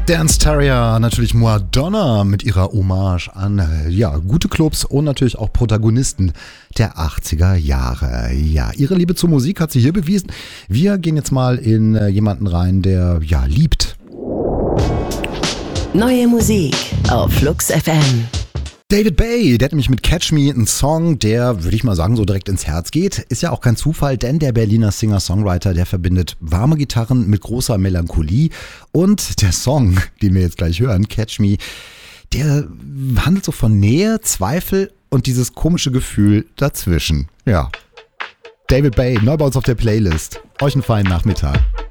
Dance Terrier, natürlich Madonna mit ihrer Hommage an gute Clubs und natürlich auch Protagonisten der 80er Jahre. Ja, ihre Liebe zur Musik hat sie hier bewiesen. Wir gehen jetzt mal in jemanden rein, der liebt. Neue Musik auf Flux FM. David Bay, der hat nämlich mit Catch Me einen Song, der, würde ich mal sagen, so direkt ins Herz geht. Ist ja auch kein Zufall, denn der Berliner Singer-Songwriter, der verbindet warme Gitarren mit großer Melancholie. Und der Song, den wir jetzt gleich hören, Catch Me, der handelt so von Nähe, Zweifel und dieses komische Gefühl dazwischen. Ja, David Bay, neu bei uns auf der Playlist. Euch einen feinen Nachmittag.